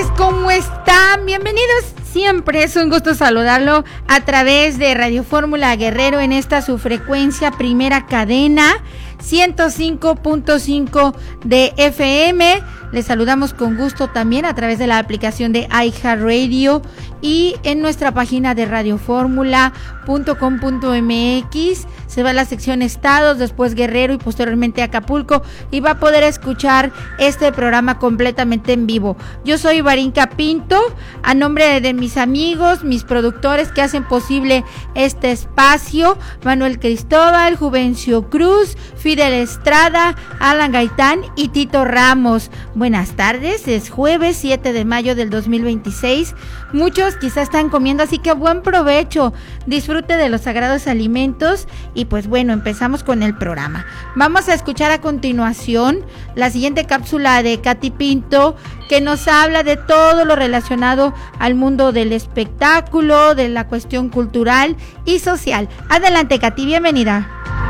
tardes, ¿cómo están? Bienvenidos. Siempre es un gusto saludarlo a través de Radio Fórmula Guerrero en esta su frecuencia primera cadena 105.5 de FM. Les saludamos con gusto también a través de la aplicación de iHeartRadio y en nuestra página de radioformula.com.mx. Se va a la sección Estados, después Guerrero y posteriormente Acapulco, y va a poder escuchar este programa completamente en vivo. Yo soy Varinka Pinto, a nombre de mis amigos, mis productores que hacen posible este espacio: Manuel Cristóbal, Juvencio Cruz, Fidel Estrada, Alan Gaitán y Tito Ramos. Buenas tardes, es jueves 7 de mayo del 2026. Muchos quizás están comiendo, así que buen provecho, disfrute de los sagrados alimentos. Y pues bueno, empezamos con el programa. Vamos a escuchar a continuación la siguiente cápsula de Katy Pinto, que nos habla de todo lo relacionado al mundo del espectáculo, de la cuestión cultural y social. Adelante, Katy, bienvenida.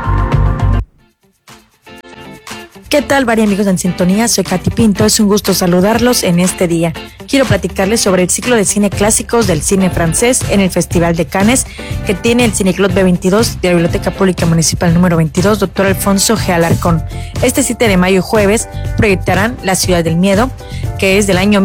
¿Qué tal, varios amigos en sintonía? Soy Katy Pinto, es un gusto saludarlos en este día. Quiero platicarles sobre el ciclo de cine clásicos del cine francés en el Festival de Cannes, que tiene el Cineclub B22 de la Biblioteca Pública Municipal número 22, Dr. Alfonso G. Alarcón. Este 7 de mayo y jueves proyectarán La Ciudad del Miedo, que es del año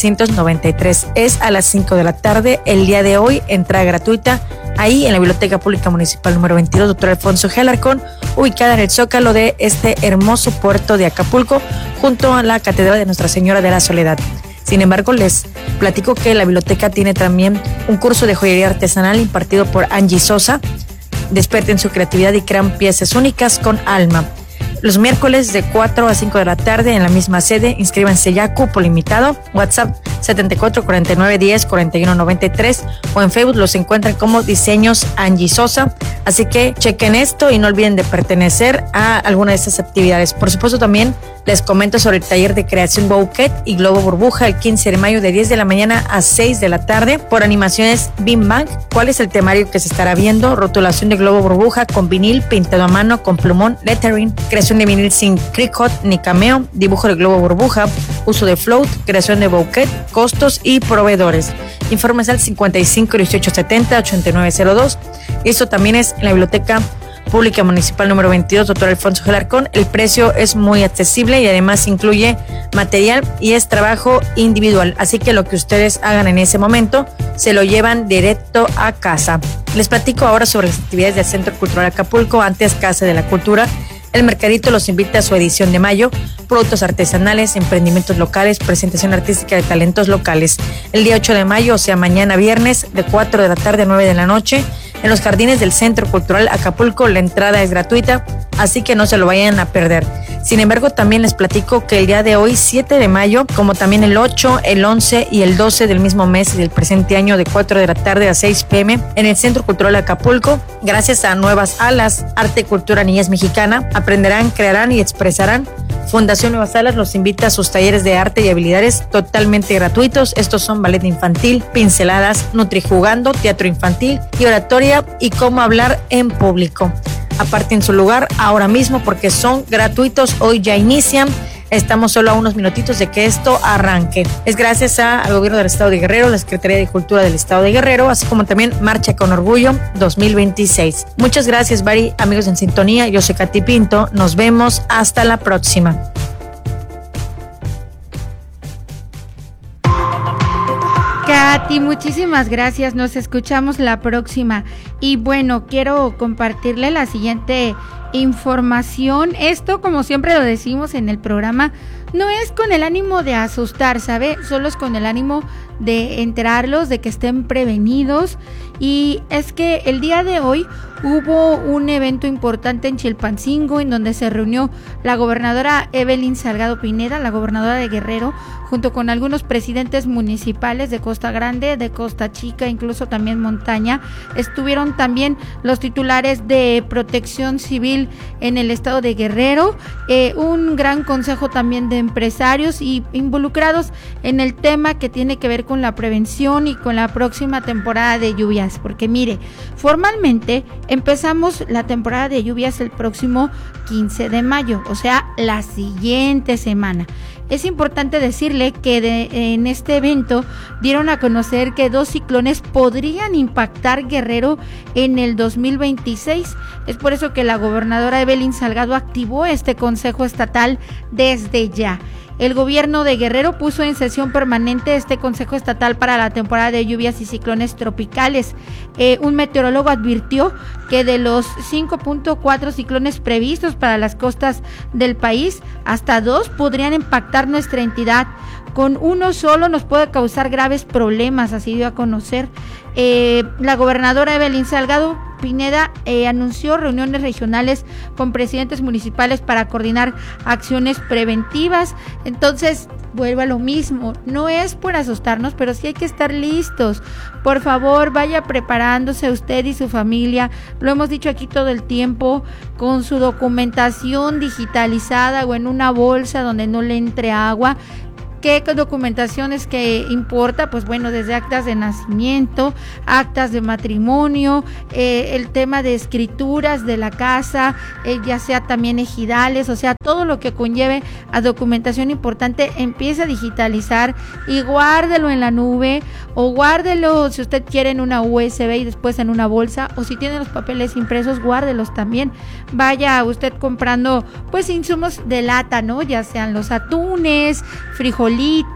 1993. Es a las 5 de la tarde, el día de hoy, entrada gratuita, ahí en la Biblioteca Pública Municipal número 22, Dr. Alfonso G. Alarcón, ubicada en el Zócalo de este hermoso puerto de Acapulco, junto a la Catedral de Nuestra Señora de la Soledad. Sin embargo, les platico que la biblioteca tiene también un curso de joyería artesanal impartido por Angie Sosa. Desperten su creatividad y crean piezas únicas con alma. Los miércoles de 4 a 5 de la tarde en la misma sede. Inscríbanse ya, cupo limitado. WhatsApp 74 49 10 41 93 o en Facebook los encuentran como Diseños Angie Sosa. Así que chequen esto y no olviden de pertenecer a alguna de estas actividades. Por supuesto, también les comento sobre el taller de creación Bouquet y Globo Burbuja el 15 de mayo de 10 de la mañana a 6 de la tarde por Animaciones Bim Bang. ¿Cuál es el temario que se estará viendo? Rotulación de globo burbuja con vinil, pintado a mano con plumón, lettering, creación de vinil sin cricut ni cameo, dibujo de globo burbuja, uso de float, creación de bouquet, costos y proveedores. Informes al 55 18 70 8902. Esto también es en la Biblioteca Pública Municipal número 22, Dr. Alfonso G. Alarcón. El precio es muy accesible y además incluye material y es trabajo individual. Así que lo que ustedes hagan en ese momento se lo llevan directo a casa. Les platico ahora sobre las actividades del Centro Cultural Acapulco, antes Casa de la Cultura. El Mercadito los invita a su edición de mayo: productos artesanales, emprendimientos locales, presentación artística de talentos locales. El día 8 de mayo, o sea mañana viernes, de 4 de la tarde a 9 de la noche, en los jardines del Centro Cultural Acapulco. La entrada es gratuita, así que no se lo vayan a perder. Sin embargo, también les platico que el día de hoy, 7 de mayo, como también el 8, el 11 y el 12 del mismo mes del presente año, de 4 de la tarde a 6 p.m. en el Centro Cultural Acapulco, gracias a Nuevas Alas, Arte y Cultura Niñez Mexicana, aprenderán, crearán y expresarán. Fundación Nuevas Alas los invita a sus talleres de arte y habilidades totalmente gratuitos. Estos son ballet infantil, pinceladas, nutrijugando, teatro infantil y oratoria y cómo hablar en público. Aparten su lugar ahora mismo porque son gratuitos. Hoy ya inician. Estamos solo a unos minutitos de que esto arranque. Es gracias al Gobierno del Estado de Guerrero, la Secretaría de Cultura del Estado de Guerrero, así como también Marcha con Orgullo 2026. Muchas gracias, Bari, amigos en sintonía. Yo soy Katy Pinto. Nos vemos hasta la próxima. Katy, muchísimas gracias. Nos escuchamos la próxima. Y bueno, quiero compartirle la siguiente información. Esto, como siempre lo decimos en el programa, no es con el ánimo de asustar, ¿sabe? Solo es con el ánimo de enterarlos, de que estén prevenidos. Y es que el día de hoy hubo un evento importante en Chilpancingo, en donde se reunió la gobernadora Evelyn Salgado Pineda, la gobernadora de Guerrero, junto con algunos presidentes municipales de Costa Grande, de Costa Chica, incluso también Montaña. Estuvieron también los titulares de Protección Civil en el estado de Guerrero, un gran consejo también de empresarios y involucrados en el tema que tiene que ver con la prevención y con la próxima temporada de lluvias, porque mire, formalmente Empezamos la temporada de lluvias el próximo 15 de mayo, o sea, la siguiente semana. Es importante decirle que en este evento dieron a conocer que 2 ciclones podrían impactar Guerrero en el 2026. Es por eso que la gobernadora Evelyn Salgado activó este Consejo Estatal desde ya. El gobierno de Guerrero puso en sesión permanente este Consejo Estatal para la temporada de lluvias y ciclones tropicales. Un meteorólogo advirtió que de los 5.4 ciclones previstos para las costas del país, hasta 2 podrían impactar nuestra entidad. Con uno solo nos puede causar graves problemas, así dio a conocer. La gobernadora Evelyn Salgado Pineda anunció reuniones regionales con presidentes municipales para coordinar acciones preventivas. Entonces, vuelvo a lo mismo, no es por asustarnos, pero sí hay que estar listos. Por favor, vaya preparándose usted y su familia, lo hemos dicho aquí todo el tiempo, con su documentación digitalizada o en una bolsa donde no le entre agua. ¿Qué documentación es que importa? Pues bueno, desde actas de nacimiento, actas de matrimonio, el tema de escrituras de la casa, ya sea también ejidales, o sea, todo lo que conlleve a documentación importante, empiece a digitalizar y guárdelo en la nube o guárdelo si usted quiere en una USB y después en una bolsa, o si tiene los papeles impresos, guárdelos también. Vaya usted comprando pues insumos de lata, ¿no? Ya sean los atunes, frijoles,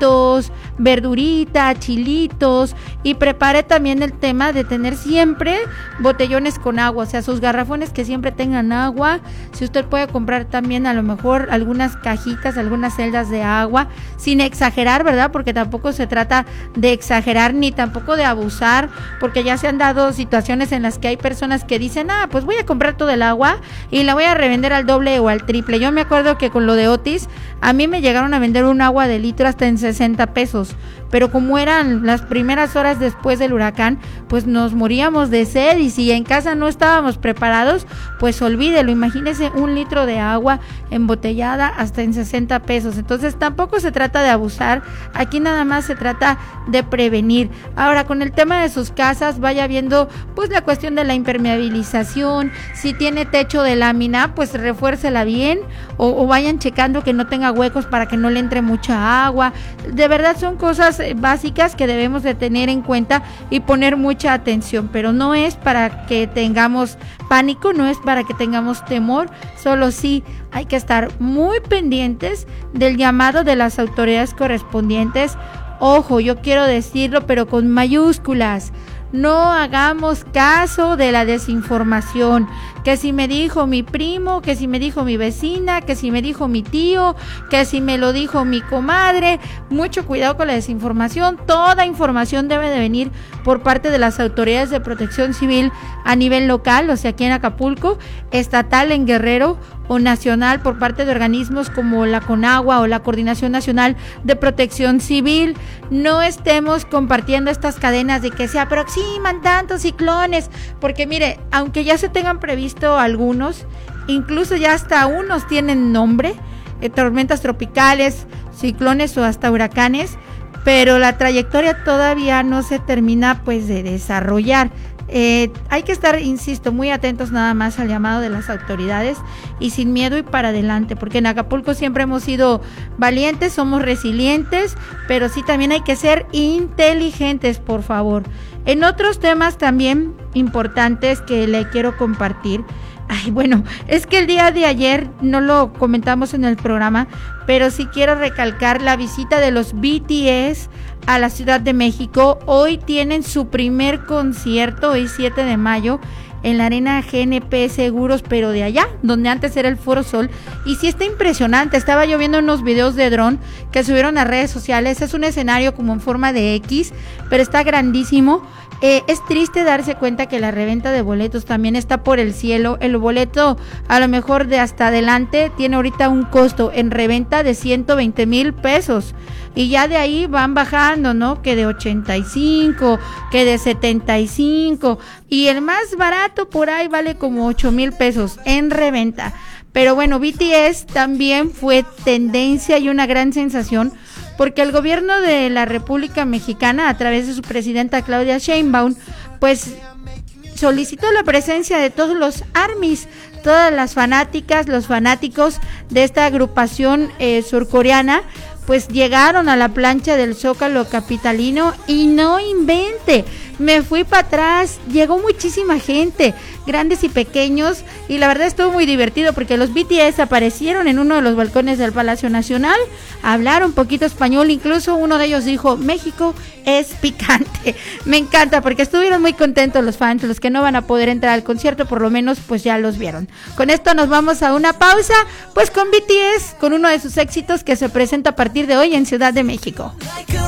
verdurita, chilitos, y prepare también el tema de tener siempre botellones con agua, o sea, sus garrafones que siempre tengan agua. Si usted puede comprar también a lo mejor algunas cajitas, algunas celdas de agua, sin exagerar, ¿verdad? Porque tampoco se trata de exagerar ni tampoco de abusar, porque ya se han dado situaciones en las que hay personas que dicen, pues voy a comprar todo el agua y la voy a revender al doble o al triple. Yo me acuerdo que con lo de Otis, a mí me llegaron a vender un agua de litro hasta en 60 pesos, pero como eran las primeras horas después del huracán, pues nos moríamos de sed, y si en casa no estábamos preparados, pues olvídelo. Imagínese 1 litro de agua embotellada hasta en 60 pesos. Entonces tampoco se trata de abusar, aquí nada más se trata de prevenir. Ahora, con el tema de sus casas, vaya viendo pues la cuestión de la impermeabilización. Si tiene techo de lámina, pues refuércela bien, o vayan checando que no tenga huecos para que no le entre mucha agua. De verdad son cosas básicas que debemos de tener en cuenta y poner mucha atención, pero no es para que tengamos pánico, no es para que tengamos temor, solo sí hay que estar muy pendientes del llamado de las autoridades correspondientes. Ojo, yo quiero decirlo, pero con mayúsculas. No hagamos caso de la desinformación, que si me dijo mi primo, que si me dijo mi vecina, que si me dijo mi tío, que si me lo dijo mi comadre. Mucho cuidado con la desinformación. Toda información debe de venir por parte de las autoridades de protección civil a nivel local, o sea, aquí en Acapulco, estatal en Guerrero, o nacional por parte de organismos como la CONAGUA o la Coordinación Nacional de Protección Civil. No estemos compartiendo estas cadenas de que se aproximan tantos ciclones, porque mire, aunque ya se tengan previsto algunos, incluso ya hasta unos tienen nombre, tormentas tropicales, ciclones o hasta huracanes, pero la trayectoria todavía no se termina pues de desarrollar. Hay que estar, insisto, muy atentos nada más al llamado de las autoridades y sin miedo y para adelante, porque en Acapulco siempre hemos sido valientes, somos resilientes, pero sí también hay que ser inteligentes, por favor. En otros temas también importantes que le quiero compartir, bueno, es que el día de ayer no lo comentamos en el programa, pero sí quiero recalcar la visita de los BTS a la Ciudad de México. Hoy tienen su primer concierto, hoy 7 de mayo, en la arena GNP Seguros, pero de allá, donde antes era el Foro Sol. Y sí está impresionante, estaba yo viendo unos videos de dron que subieron a redes sociales. Es un escenario como en forma de X, pero está grandísimo. Es triste darse cuenta que la reventa de boletos también está por el cielo. El boleto a lo mejor de hasta adelante tiene ahorita un costo en reventa de 120,000 pesos y ya de ahí van bajando, ¿no? Que de 85, que de 75 y el más barato por ahí vale como 8,000 pesos en reventa. Pero bueno, BTS también fue tendencia y una gran sensación, porque el gobierno de la República Mexicana, a través de su presidenta Claudia Sheinbaum, pues solicitó la presencia de todos los ARMYs, todas las fanáticas, los fanáticos de esta agrupación surcoreana, pues llegaron a la plancha del Zócalo capitalino y no invente, me fui para atrás, llegó muchísima gente, grandes y pequeños, y la verdad estuvo muy divertido porque los BTS aparecieron en uno de los balcones del Palacio Nacional, hablaron poquito español, incluso uno de ellos dijo, México es picante. Me encanta porque estuvieron muy contentos los fans, los que no van a poder entrar al concierto, por lo menos pues ya los vieron. Con esto nos vamos a una pausa, pues con BTS, con uno de sus éxitos que se presenta a partir de hoy en Ciudad de México.